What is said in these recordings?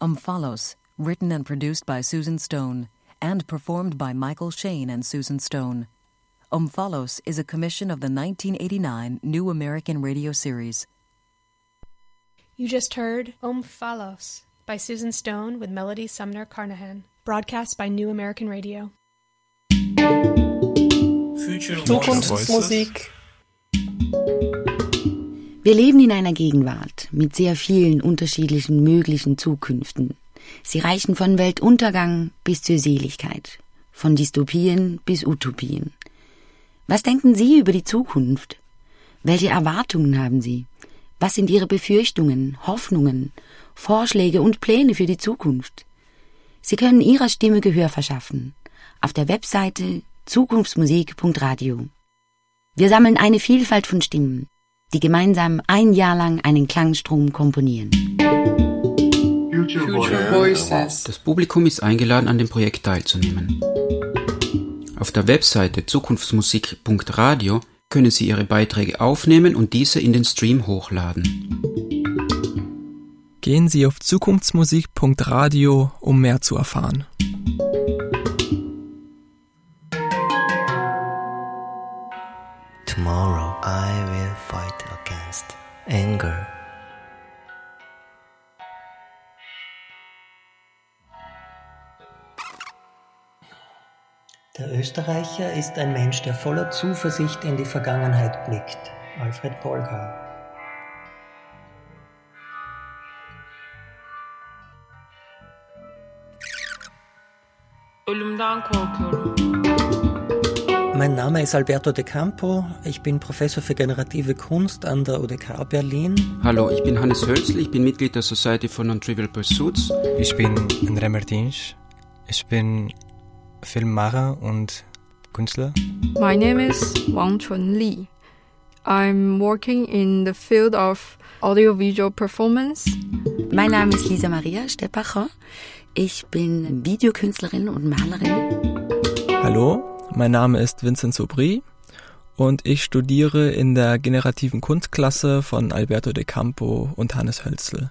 Omphalos, written and produced by Susan Stone, and performed by Michael Shane and Susan Stone. Omphalos is a commission of the 1989 New American Radio series. You just heard Omphalos by Susan Stone with Melody Sumner Carnahan, broadcast by New American Radio. Zukunftsmusik. Wir leben in einer Gegenwart mit sehr vielen unterschiedlichen möglichen Zukünften. Sie reichen von Weltuntergang bis zur Seligkeit, von Dystopien bis Utopien. Was denken Sie über die Zukunft? Welche Erwartungen haben Sie? Was sind Ihre Befürchtungen, Hoffnungen, Vorschläge und Pläne für die Zukunft? Sie können Ihrer Stimme Gehör verschaffen auf der Webseite zukunftsmusik.radio. Wir sammeln eine Vielfalt von Stimmen, die gemeinsam ein Jahr lang einen Klangstrom komponieren. Future Voices. Das Publikum ist eingeladen, an dem Projekt teilzunehmen. Auf der Webseite zukunftsmusik.radio können Sie Ihre Beiträge aufnehmen und diese in den Stream hochladen. Gehen Sie auf zukunftsmusik.radio, um mehr zu erfahren. Tomorrow I will fight against anger. Der Österreicher ist ein Mensch, der voller Zuversicht in die Vergangenheit blickt. Alfred Polgar. Ölümden korkuyorum. Mein Name ist Alberto De Campo, ich bin Professor für generative Kunst an der UDK Berlin. Hallo, ich bin Hannes Hölzl, ich bin Mitglied der Society for Non-Trivial Pursuits. Ich bin André Martins, ich bin Filmemacher und Künstler. My name is Wang Chunli. I'm working in the field of audiovisual performance. Mein Name ist Lisa Maria Steppacher. Ich bin Videokünstlerin und Malerin. Hallo, mein Name ist Vincent Sobri und ich studiere in der generativen Kunstklasse von Alberto De Campo und Hannes Hölzl.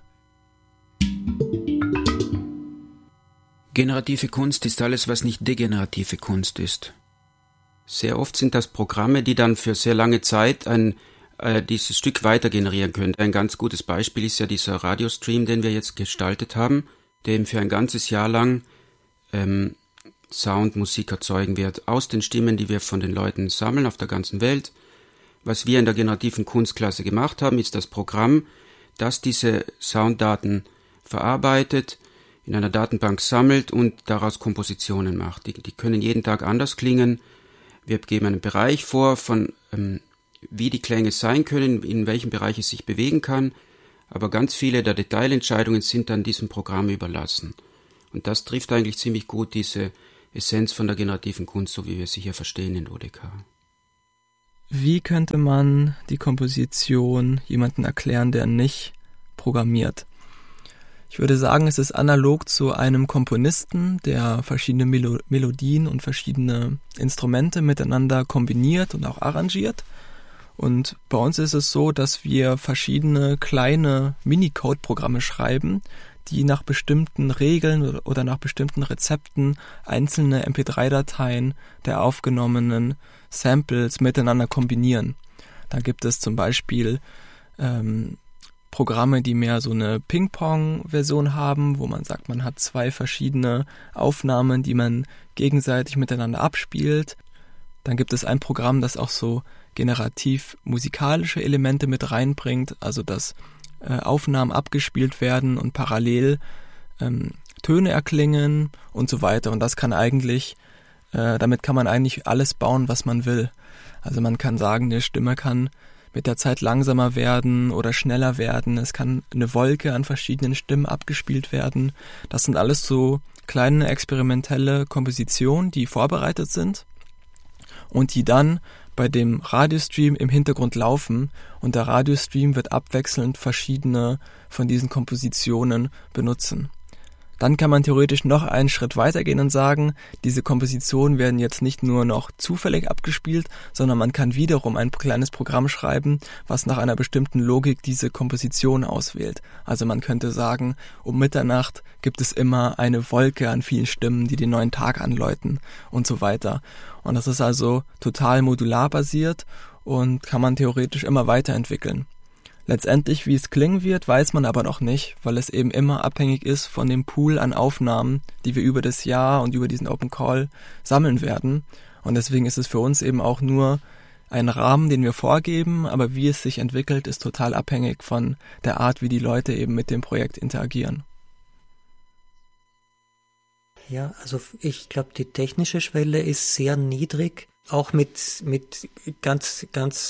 Generative Kunst ist alles, was nicht degenerative Kunst ist. Sehr oft sind das Programme, die dann für sehr lange Zeit dieses Stück weiter generieren können. Ein ganz gutes Beispiel ist ja dieser Radiostream, den wir jetzt gestaltet haben, der eben für ein ganzes Jahr lang Sound, Musik erzeugen wird aus den Stimmen, die wir von den Leuten sammeln auf der ganzen Welt. Was wir in der generativen Kunstklasse gemacht haben, ist das Programm, das diese Sounddaten verarbeitet, in einer Datenbank sammelt und daraus Kompositionen macht. Die können jeden Tag anders klingen. Wir geben einen Bereich vor, von wie die Klänge sein können, in welchem Bereich es sich bewegen kann, aber ganz viele der Detailentscheidungen sind dann diesem Programm überlassen. Und das trifft eigentlich ziemlich gut diese Essenz von der generativen Kunst, so wie wir sie hier verstehen in ODK. Wie könnte man die Komposition jemandem erklären, der nicht programmiert? Ich würde sagen, es ist analog zu einem Komponisten, der verschiedene Melodien und verschiedene Instrumente miteinander kombiniert und auch arrangiert. Und bei uns ist es so, dass wir verschiedene kleine Minicode-Programme schreiben, die nach bestimmten Regeln oder nach bestimmten Rezepten einzelne MP3-Dateien der aufgenommenen Samples miteinander kombinieren. Da gibt es zum Beispiel Programme, die mehr so eine Ping-Pong-Version haben, wo man sagt, man hat zwei verschiedene Aufnahmen, die man gegenseitig miteinander abspielt. Dann gibt es ein Programm, das auch so generativ musikalische Elemente mit reinbringt, also dass Aufnahmen abgespielt werden und parallel Töne erklingen und so weiter. Und das kann eigentlich, damit kann man eigentlich alles bauen, was man will. Also man kann sagen, eine Stimme kann mit der Zeit langsamer werden oder schneller werden. Es kann eine Wolke an verschiedenen Stimmen abgespielt werden. Das sind alles so kleine experimentelle Kompositionen, die vorbereitet sind und die dann bei dem Radiostream im Hintergrund laufen, und der Radiostream wird abwechselnd verschiedene von diesen Kompositionen benutzen. Dann kann man theoretisch noch einen Schritt weitergehen und sagen, diese Kompositionen werden jetzt nicht nur noch zufällig abgespielt, sondern man kann wiederum ein kleines Programm schreiben, was nach einer bestimmten Logik diese Komposition auswählt. Also man könnte sagen, um Mitternacht gibt es immer eine Wolke an vielen Stimmen, die den neuen Tag anläuten und so weiter. Und das ist also total modular basiert und kann man theoretisch immer weiterentwickeln. Letztendlich, wie es klingen wird, weiß man aber noch nicht, weil es eben immer abhängig ist von dem Pool an Aufnahmen, die wir über das Jahr und über diesen Open Call sammeln werden. Und deswegen ist es für uns eben auch nur ein Rahmen, den wir vorgeben, aber wie es sich entwickelt, ist total abhängig von der Art, wie die Leute eben mit dem Projekt interagieren. Ja, also ich glaube, die technische Schwelle ist sehr niedrig, auch mit ganz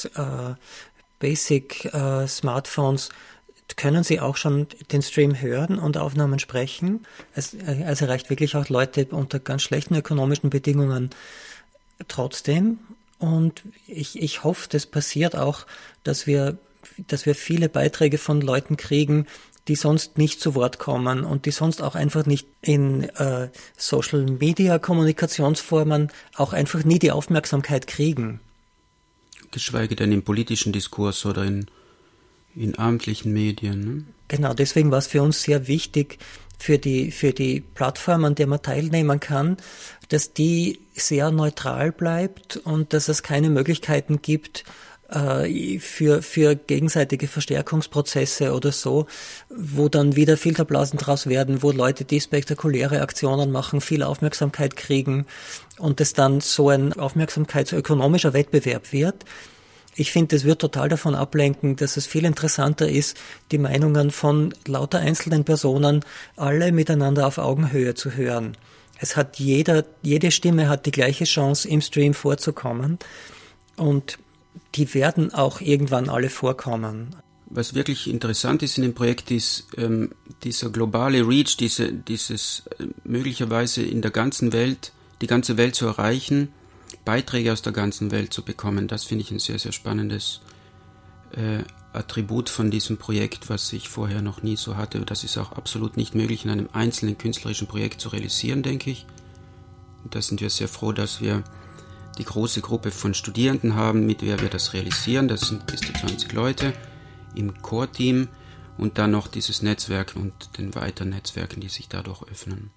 basic Smartphones können Sie auch schon den Stream hören und Aufnahmen sprechen. Es erreicht wirklich auch Leute unter ganz schlechten ökonomischen Bedingungen trotzdem. Und ich hoffe, das passiert auch, dass wir viele Beiträge von Leuten kriegen, die sonst nicht zu Wort kommen und die sonst auch einfach nicht in Social-Media-Kommunikationsformen auch einfach nie die Aufmerksamkeit kriegen. Geschweige denn im politischen Diskurs oder in amtlichen Medien. Ne? Genau, deswegen war es für uns sehr wichtig, für die Plattform, an der man teilnehmen kann, dass die sehr neutral bleibt und dass es keine Möglichkeiten gibt für gegenseitige Verstärkungsprozesse oder so, wo dann wieder Filterblasen draus werden, wo Leute, die spektakuläre Aktionen machen, viel Aufmerksamkeit kriegen und es dann so ein aufmerksamkeitsökonomischer Wettbewerb wird. Ich finde, es wird total davon ablenken, dass es viel interessanter ist, die Meinungen von lauter einzelnen Personen alle miteinander auf Augenhöhe zu hören. Es hat jede Stimme hat die gleiche Chance, im Stream vorzukommen und die werden auch irgendwann alle vorkommen. Was wirklich interessant ist in dem Projekt ist dieser globale Reach, dieses möglicherweise in der ganzen Welt, die ganze Welt zu erreichen, Beiträge aus der ganzen Welt zu bekommen. Das finde ich ein sehr, sehr spannendes Attribut von diesem Projekt, was ich vorher noch nie so hatte. Das ist auch absolut nicht möglich, in einem einzelnen künstlerischen Projekt zu realisieren, denke ich. Und da sind wir sehr froh, dass wir die große Gruppe von Studierenden haben, mit der wir das realisieren. Das sind bis zu 20 Leute im Core-Team und dann noch dieses Netzwerk und den weiteren Netzwerken, die sich dadurch öffnen.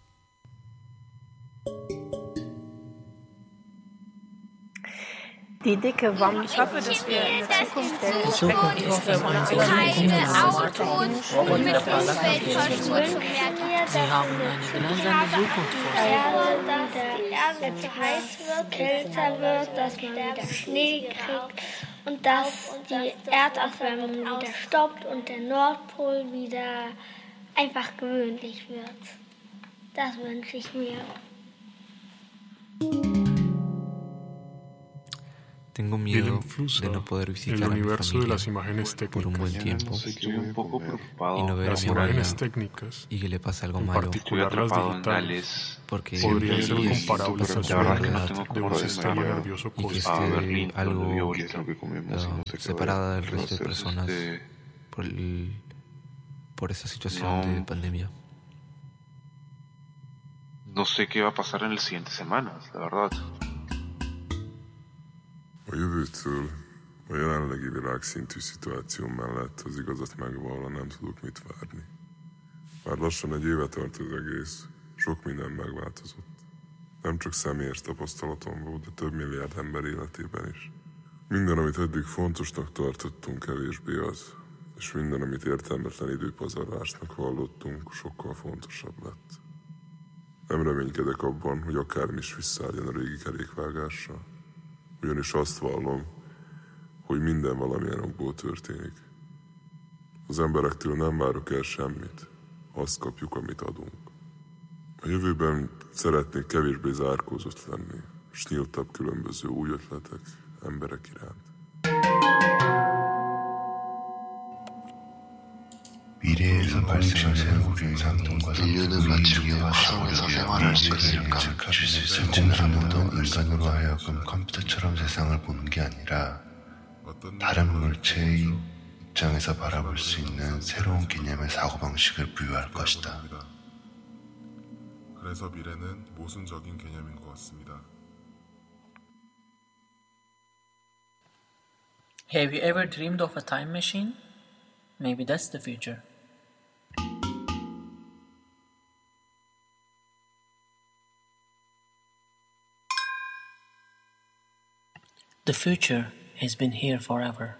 Die dicke Wand. Ich hoffe, dass wir in der Zukunft keine Autos und mit Umweltverschmutzung mehr. Sie haben eine gemeinsame Zukunft vor sich. Dass die Erde zu heiß wird, kälter wird, dass man wieder Schnee kriegt und dass die Erderwärmung wieder stoppt und der Nordpol wieder einfach gewöhnlich wird. Das wünsche ich mir. Tengo miedo de no poder visitar a mi familia por un buen tiempo y no ver a mi abuela y que le pase algo malo, porque podrían ser comparables a su realidad de un sistema nervioso y que esté algo separada del resto de personas por esa situación de pandemia. No sé qué va a pasar en las siguientes semanas, la verdad. A jövőtől a jelenlegi világszintű szituáció mellett az igazat megvallva nem tudok mit várni. Már lassan egy éve tart az egész, sok minden megváltozott. Nem csak személyes tapasztalatom volt, de több milliárd ember életében is. Minden, amit eddig fontosnak tartottunk, kevésbé az, és minden, amit értelmetlen időpazarlásnak vallottunk, sokkal fontosabb lett. Nem reménykedek abban, hogy akármi is visszaálljon a régi kerékvágással. Ugyanis azt vallom, hogy minden valamilyen okból történik. Az emberektől nem várok el semmit, azt kapjuk, amit adunk. A jövőben szeretnék kevésbé zárkózott lenni, és nyíltabb különböző új ötletek emberek iránt. 미래에서 발생하는 우주의 상동과 인류는 마침내 화성에서 생활할 수 있을까? 공상도 인간으로 하여금 컴퓨터처럼 세상을 보는 게 아니라 다른 물체의 입장에서 바라볼 수 있는 새로운 개념의 사고방식을 부여할 것이다. 그래서 미래는 모순적인 개념인 것 같습니다. Have you ever dreamed of a time machine? Maybe that's the future. The future has been here forever.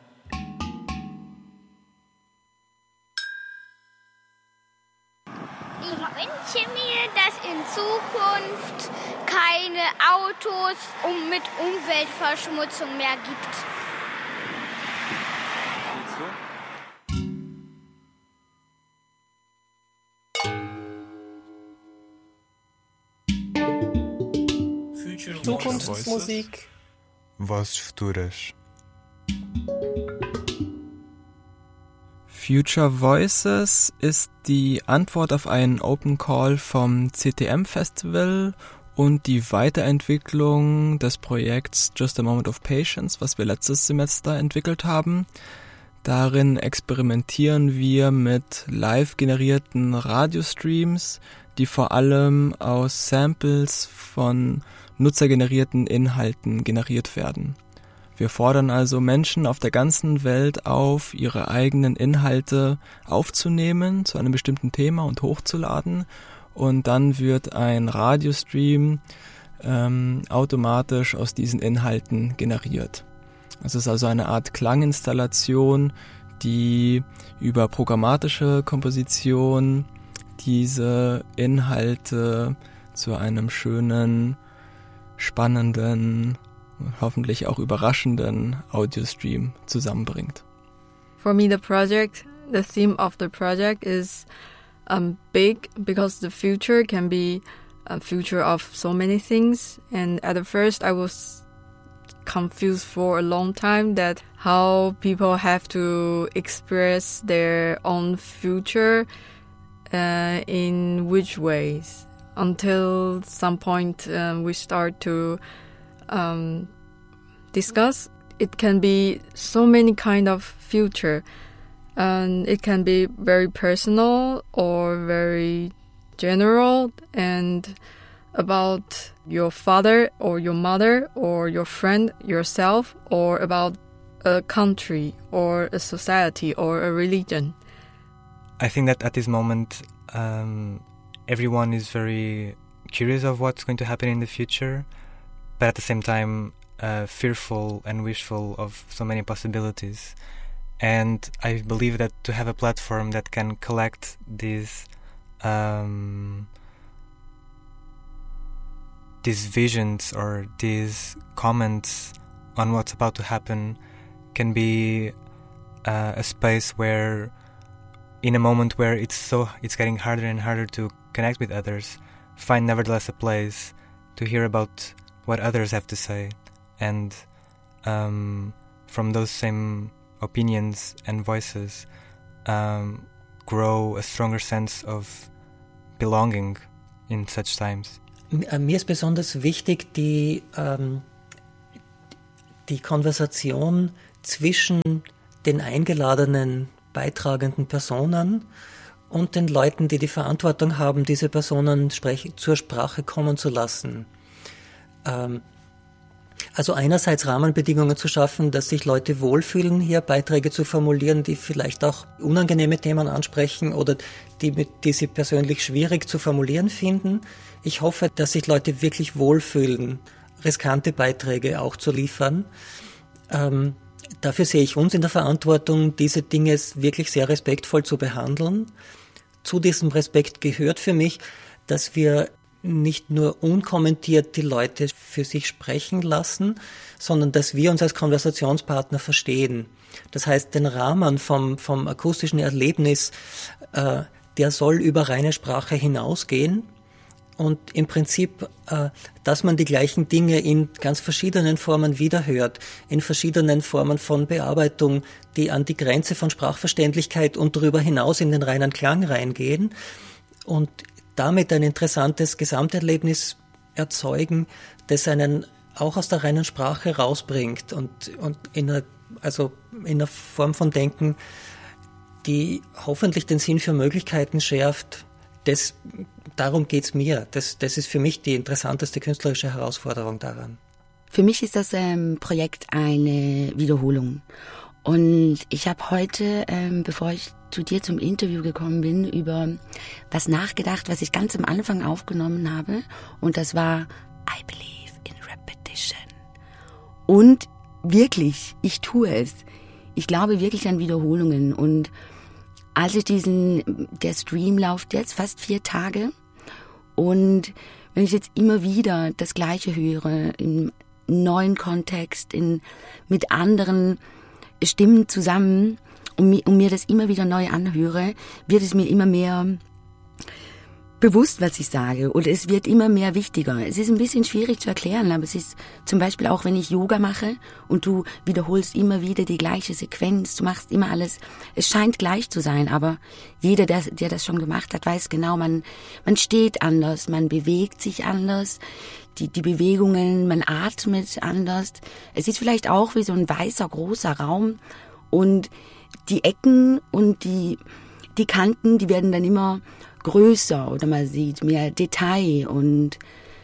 Ich wünsche mir, dass in Zukunft keine Autos mit Umweltverschmutzung mehr gibt. Zukunftsmusik. Vozes futuras. Future Voices ist die Antwort auf einen Open Call vom CTM Festival und die Weiterentwicklung des Projekts Just a Moment of Patience, was wir letztes Semester entwickelt haben. Darin experimentieren wir mit live generierten Radiostreams, die vor allem aus Samples von nutzergenerierten Inhalten generiert werden. Wir fordern also Menschen auf der ganzen Welt auf, ihre eigenen Inhalte aufzunehmen zu einem bestimmten Thema und hochzuladen, und dann wird ein Radiostream automatisch aus diesen Inhalten generiert. Es ist also eine Art Klanginstallation, die über programmatische Komposition diese Inhalte zu einem schönen, spannenden, hoffentlich auch überraschenden Audiostream zusammenbringt. For me, the theme of the project is big, because the future can be a future of so many things. And at the first, I was confused for a long time that how people have to express their own future in which ways. Until some point we start to discuss, it can be so many kind of future. And it can be very personal or very general, and about your father or your mother or your friend, yourself, or about a country or a society or a religion. I think that at this moment everyone is very curious of what's going to happen in the future, but at the same time fearful and wishful of so many possibilities. And I believe that to have a platform that can collect these visions or these comments on what's about to happen can be a space where, in a moment where it's getting harder and harder to connect with others, find nevertheless a place to hear about what others have to say, and from those same opinions and voices grow a stronger sense of belonging in such times. Mir ist besonders wichtig die Konversation zwischen den eingeladenen beitragenden Personen und den Leuten, die die Verantwortung haben, diese Personen zur Sprache kommen zu lassen. Also einerseits Rahmenbedingungen zu schaffen, dass sich Leute wohlfühlen, hier Beiträge zu formulieren, die vielleicht auch unangenehme Themen ansprechen oder die sie persönlich schwierig zu formulieren finden. Ich hoffe, dass sich Leute wirklich wohlfühlen, riskante Beiträge auch zu liefern. Dafür sehe ich uns in der Verantwortung, diese Dinge wirklich sehr respektvoll zu behandeln. Zu diesem Respekt gehört für mich, dass wir nicht nur unkommentiert die Leute für sich sprechen lassen, sondern dass wir uns als Konversationspartner verstehen. Das heißt, den Rahmen vom akustischen Erlebnis, der soll über reine Sprache hinausgehen. Und im Prinzip, dass man die gleichen Dinge in ganz verschiedenen Formen wiederhört, in verschiedenen Formen von Bearbeitung, die an die Grenze von Sprachverständlichkeit und darüber hinaus in den reinen Klang reingehen und damit ein interessantes Gesamterlebnis erzeugen, das einen auch aus der reinen Sprache rausbringt und in einer Form von Denken, die hoffentlich den Sinn für Möglichkeiten schärft, das darum geht's mir. Das ist für mich die interessanteste künstlerische Herausforderung daran. Für mich ist das Projekt eine Wiederholung. Und ich habe heute, bevor ich zu dir zum Interview gekommen bin, über was nachgedacht, was ich ganz am Anfang aufgenommen habe. Und das war I believe in repetition. Und wirklich, ich tue es. Ich glaube wirklich an Wiederholungen. Und als ich der Stream läuft jetzt fast 4 Tage. Und wenn ich jetzt immer wieder das Gleiche höre, im neuen Kontext, mit anderen Stimmen zusammen und mir das immer wieder neu anhöre, wird es mir immer mehr bewusst, was ich sage. Oder es wird immer mehr wichtiger. Es ist ein bisschen schwierig zu erklären, aber es ist zum Beispiel auch, wenn ich Yoga mache und du wiederholst immer wieder die gleiche Sequenz, du machst immer alles, es scheint gleich zu sein, aber jeder, der das schon gemacht hat, weiß genau, man steht anders, man bewegt sich anders, die Bewegungen, man atmet anders. Es ist vielleicht auch wie so ein weißer, großer Raum und die Ecken und die Kanten, die werden dann immer größer oder man sieht mehr Detail und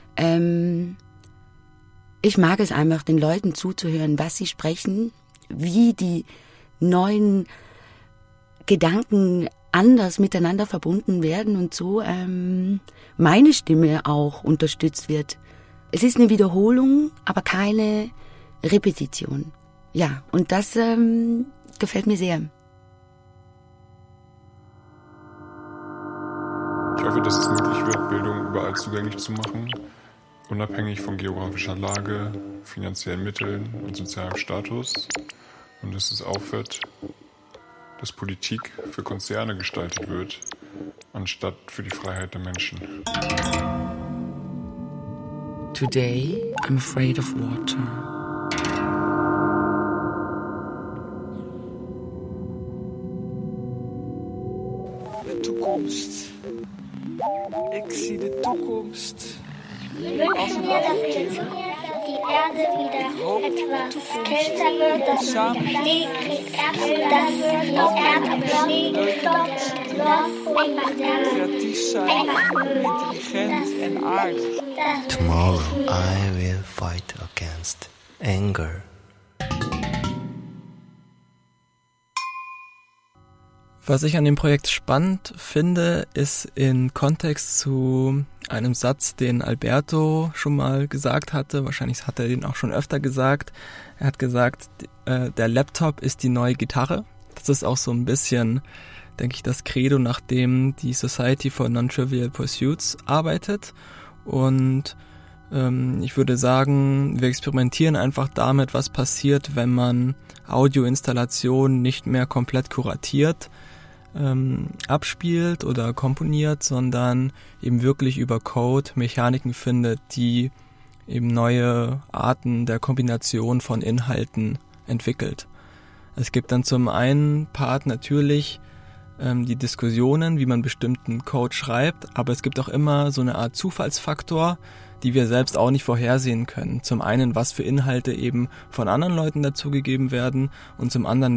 ich mag es einfach, den Leuten zuzuhören, was sie sprechen, wie die neuen Gedanken anders miteinander verbunden werden und so meine Stimme auch unterstützt wird. Es ist eine Wiederholung, aber keine Repetition. Ja, und das gefällt mir sehr. Ich hoffe, dass es möglich wird, Bildung überall zugänglich zu machen, unabhängig von geografischer Lage, finanziellen Mitteln und sozialem Status. Und dass es aufhört, dass Politik für Konzerne gestaltet wird, anstatt für die Freiheit der Menschen. Today, I'm afraid of water. De toekomst. Ik zie de toekomst. Als een avontuur. Die Erde wieder etwas kälter wird, dass man Schnee kriegt, dass die Erdabschläge stoppt, Nordpol intelligent en aardig. Tomorrow I will fight against anger. Was ich an dem Projekt spannend finde, ist in Kontext zu einem Satz, den Alberto schon mal gesagt hatte. Wahrscheinlich hat er den auch schon öfter gesagt. Er hat gesagt, der Laptop ist die neue Gitarre. Das ist auch so ein bisschen, denke ich, das Credo, nach dem die Society for Non-Trivial Pursuits arbeitet. Und ich würde sagen, wir experimentieren einfach damit, was passiert, wenn man Audioinstallationen nicht mehr komplett kuratiert abspielt oder komponiert, sondern eben wirklich über Code Mechaniken findet, die eben neue Arten der Kombination von Inhalten entwickelt. Es gibt dann zum einen Part natürlich die Diskussionen, wie man bestimmten Code schreibt, aber es gibt auch immer so eine Art Zufallsfaktor, die wir selbst auch nicht vorhersehen können. Zum einen, was für Inhalte eben von anderen Leuten dazugegeben werden und zum anderen,